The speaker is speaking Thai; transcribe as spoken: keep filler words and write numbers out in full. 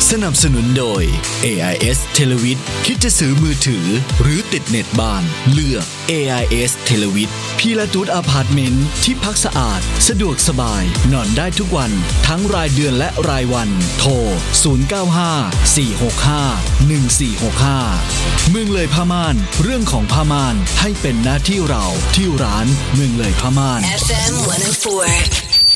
สนับสนุนโดย เอ ไอ เอส Televid คิดจะซื้อมือถือหรือติดเน็ตบ้านเลือก เอ ไอ เอส Televid พีลาตูสอพาร์ตเมนต์ที่พักสะอาดสะดวกสบายนอนได้ทุกวันทั้งรายเดือนและรายวันโทรศูนย์ เก้า ห้า สี่ หก ห้า หนึ่ง สี่ หก ห้าเมืองเลยผ้าม่านเรื่องของผ้าม่านให้เป็นหน้าที่เราที่ร้านเมืองเลยผ้าม่านเอฟ เอ็ม หนึ่งศูนย์สี่